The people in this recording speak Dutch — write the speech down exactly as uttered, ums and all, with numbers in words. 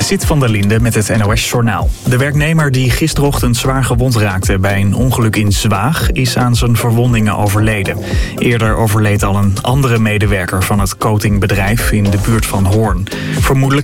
Zit van der Linde met het N O S-journaal. De werknemer die gisterochtend zwaar gewond raakte bij een ongeluk in Zwaag is aan zijn verwondingen overleden. Eerder overleed al een andere medewerker van het coatingbedrijf in de buurt van Hoorn. Vermoedelijk